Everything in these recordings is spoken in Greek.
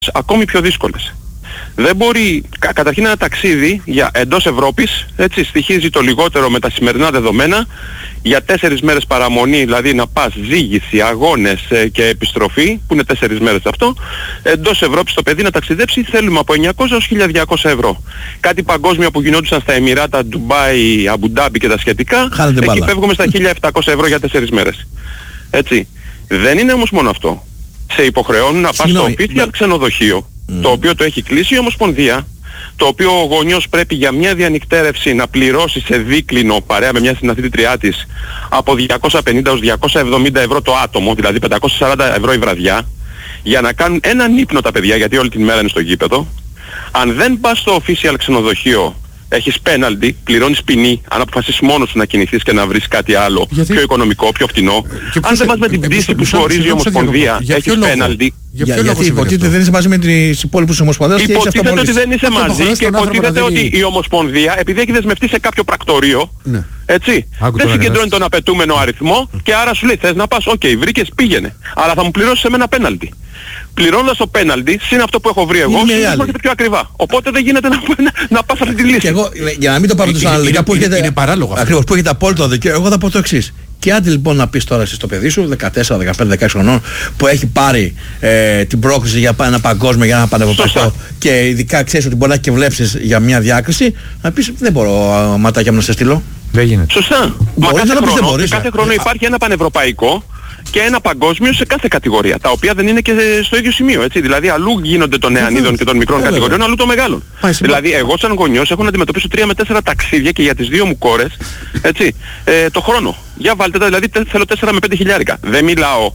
ακόμη πιο δύσκολες. Δεν μπορεί, καταρχήν ένα ταξίδι για εντός Ευρώπης, έτσι, στοιχίζει το λιγότερο με τα σημερινά δεδομένα για 4 μέρες παραμονή, δηλαδή να πας ζήγηση, αγώνες και επιστροφή, που είναι 4 μέρες αυτό, εντός Ευρώπης το παιδί να ταξιδέψει θέλουμε από 900 έως 1.200 ευρώ. Κάτι παγκόσμιο που γινόντουσαν στα Εμιράτα, Ντουμπάι, Αμπουντάμπι και τα σχετικά, εκεί φεύγουμε στα 1.700 ευρώ για 4 μέρες. Έτσι. Δεν είναι όμως μόνο αυτό. Σε υποχρεώνουν να πας στο official ξενοδοχείο, το οποίο το έχει κλείσει η Ομοσπονδία, το οποίο ο γονιός πρέπει για μια διανυκτέρευση να πληρώσει σε δίκλινο παρέα με μια συναθλήτριά της από 250 έως 270 ευρώ το άτομο, δηλαδή 540 ευρώ η βραδιά, για να κάνουν έναν ύπνο τα παιδιά, γιατί όλη την μέρα είναι στο γήπεδο. Αν δεν πας στο official ξενοδοχείο, έχεις πέναλτι, πληρώνεις ποινή, αν αποφασίσεις μόνος σου να κινηθείς και να βρεις κάτι άλλο, πιο οικονομικό, πιο φτηνό. Αν δεν πας με την πτήση που σου ορίζει η Ομοσπονδία, έχεις πέναλτι. Γιατί υποτίθεται δεν είσαι μαζί με τις υπόλοιπες Ομοσπονδίες και υποτίθεται ότι δεν είσαι μαζί και υποτίθεται ότι η Ομοσπονδία, επειδή έχει δεσμευτεί σε κάποιο πρακτορείο, έτσι, δεν συγκεντρώνει τον απαιτούμενο αριθμό και άρα σου λέει θες να πας, οκ, βρήκες, πήγαινε, αλλά θα μου πληρώσεις εμένα πέναλτι. Πληρώνοντας το πέναλτι, συν αυτό που έχω βρει εγώ, είναι πιο ακριβά. Οπότε δεν γίνεται να πας αυτή τη λύση. Και εγώ, για να μην το πάρω τόσο αναλυτικά, που έχετε ακριβώς, που έχετε απόλυτο δικαίωμα, εγώ θα πω το εξής. Και άντε λοιπόν να πεις τώρα εσύ στο παιδί σου, 14, 15, 16 χρονών, που έχει πάρει την πρόκληση για ένα παγκόσμιο, για ένα πανευρωπαϊκό, και ειδικά ξέρεις ότι μπορεί να έχει και βλέψεις για μια διάκριση, να πεις δεν μπορώ ματάκια μου να σε στείλω. Δεν γίνεται. Σωστά. Μα κάθε χρόνο υπάρχει ένα πανευρωπαϊκό και ένα παγκόσμιο σε κάθε κατηγορία, τα οποία δεν είναι και στο ίδιο σημείο, έτσι. Δηλαδή αλλού γίνονται των νεανίδων και των μικρών κατηγοριών, αλλού των μεγάλων. Δηλαδή εγώ σαν γονιός έχω να αντιμετωπίσω 3 με 4 ταξίδια και για τις 2 μου κόρες, έτσι, το χρόνο. Για βάλτε τα, δηλαδή θέλω 4 με 5 χιλιάρικα. Δεν μιλάω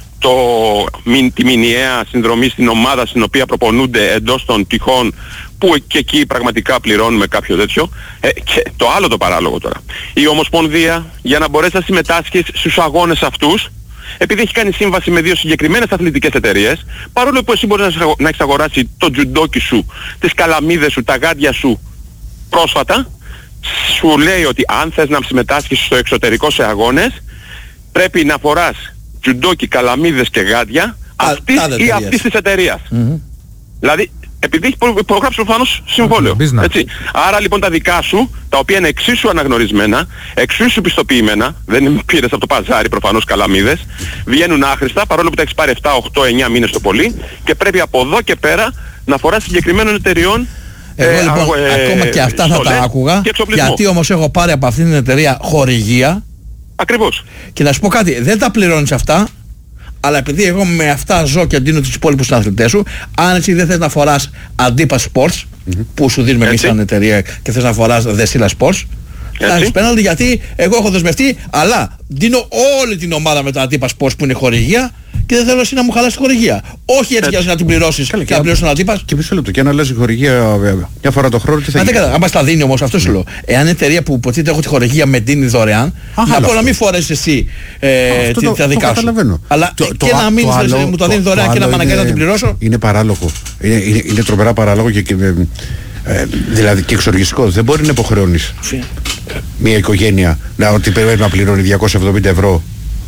τη μηνιαία συνδρομή στην ομάδα στην οποία προπονούνται εντός των τυχών, που και εκεί πραγματικά πληρώνουμε κάποιο τέτοιο. Και το άλλο το παράλογο τώρα. Η Ομοσπονδία, για να μπορέσει να συμμετάσχει στους αγώνες αυτούς, επειδή έχει κάνει σύμβαση με 2 συγκεκριμένες αθλητικές εταιρείες, παρόλο που εσύ μπορείς να έχεις αγοράσει το τζουντόκι σου, τις καλαμίδες σου, τα γάντια σου πρόσφατα, σου λέει ότι αν θες να συμμετάσχεις στο εξωτερικό σε αγώνες, πρέπει να φοράς τζουντόκι, καλαμίδες και γάντια αυτής της εταιρείας. Δηλαδή, επειδή έχει υπογράψει προφανώς συμβόλαιο. Έτσι. Άρα λοιπόν τα δικά σου, τα οποία είναι εξίσου αναγνωρισμένα, εξίσου πιστοποιημένα, δεν πήρες από το παζάρι προφανώς καλαμίδες, βγαίνουν άχρηστα, παρόλο που τα έχεις πάρει 7, 8, 9 μήνες το πολύ, και πρέπει από εδώ και πέρα να φοράς συγκεκριμένων εταιριών. Εγώ λοιπόν ακόμα και αυτά θα τα άκουγα, γιατί όμως έχω πάρει από αυτήν την εταιρεία χορηγία. Ακριβώς. Και να σου πω κάτι, δεν τα πληρώνεις αυτά, αλλά επειδή εγώ με αυτά ζω και αντίνω τους υπόλοιπους αθλητές σου, αν εσύ δεν θες να φοράς Αντίπα Sports, που σου δίνουμε εμείς σαν εταιρεία, και θες να φοράς Δεσίλα Sports, θα έχεις πέναλτι, γιατί εγώ έχω δεσμευτεί, αλλά δίνω όλη την ομάδα με τα Αντίπα Sports που είναι χορηγία, και δεν θέλω εσύ να μου χαλάσεις τη χορηγία. Όχι έτσι για να την πληρώσεις και να πληρώσεις τον Αντίπα. Και μισό λεπτό, και αν αλλάζει η χορηγία μια φορά το χρόνο, τι θα γίνει? Αν μας τα δίνει όμως, αυτό σου λέω. Εάν η εταιρεία που υποτίθεται έχω τη χορηγία με δίνει δωρεάν, να πω να μην φορέσεις εσύ τα δικά σου. Αλλά και να μην μου το δίνει δωρεάν και να με αναγκάζει να την πληρώσω. Είναι παράλογο. Είναι τρομερά παράλογο και δηλαδή και εξοργιστικό. Δεν μπορεί να υποχρεώνεις μια οικογένεια ότι πρέπει να πληρώνει 270 ευρώ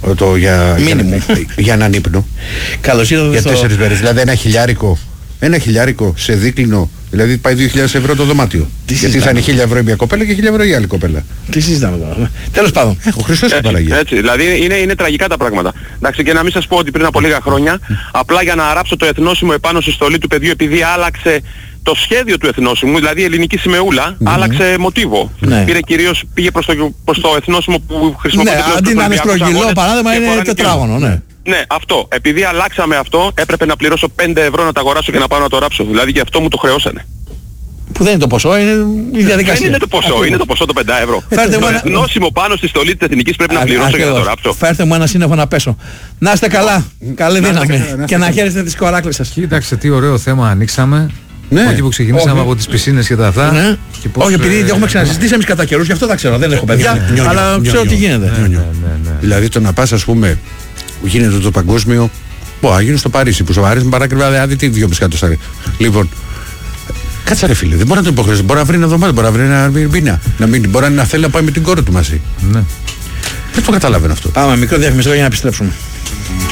για έναν ύπνο. Καλώς ήρθατε για 4 μέρες. Δηλαδή ένα χιλιάρικο σε δίκλινο. Δηλαδή πάει 2.000 ευρώ το δωμάτιο. Γιατί θα είναι 1.000 ευρώ μια κοπέλα και 1.000 ευρώ η άλλη κοπέλα. Τι συζητάμε τώρα? Τέλος πάντων. Ο Χριστός την παραγγεί. Έτσι, δηλαδή είναι τραγικά τα πράγματα. Εντάξει, και να μην σας πω ότι πριν από λίγα χρόνια, απλά για να αράψω το εθνόσημο επάνω στη στολή του παιδιού, επειδή άλλαξε το σχέδιο του εθνόσημου, δηλαδή η ελληνική σημαίου, άλλαξε μοτίβο. Πήγε προς το εθνόσημο που χρησιμοποιείται. Ναι, αντί να είναι στρογγυλό παράδειγμα, είναι τετράγωνο. Ναι, αυτό. Επειδή αλλάξαμε αυτό, έπρεπε να πληρώσω 5 ευρώ να τα αγοράσω και να πάω να το ράψω. Δηλαδή και αυτό μου το χρεώσανε. Που δεν είναι το ποσό, είναι η διαδικασία. Δεν είναι το ποσό, είναι το ποσό το 5 ευρώ. Το εθνόσημο πάνω στη στολή της εθνικής πρέπει να πληρώσω για να το ράψω. Φέρτε μου ένα σύννεφο να πέσω. Να είστε καλά. Καλή δύναμη. Και να χαίρεστε τις κοράκλες σας. Κοίταξε τι ωραίο θέμα ανοίξαμε. Εκεί που ξεκινήσαμε από τις πισίνες και τα αυτά. Όχι, επειδή έχουμε ξανασυζητήσει εμείς κατά καιρούς, γι' αυτό τα ξέρω. Δεν έχω παιδιά, αλλά ξέρω τι γίνεται. Δηλαδή το να πας, ας πούμε, γίνεται το παγκόσμιο. Μπορεί να γίνει στο Παρίσι, που στο Παρίσι με παράκριβα δηλαδή τι 2,5 εκατοστάρια. Λοιπόν, κάτσε ρε φίλε, δεν μπορεί να το υποχρεώσει. Μπορεί να βρει ένα εβδομάδα, μπορεί να βρει ένα μήνα. Μπορεί να θέλει να πάει με την κόρη του μαζί. Ναι. Δεν το καταλαβαίνω αυτό. Πάμε μικρό διαφημιστικό για να επιστρέψουμε.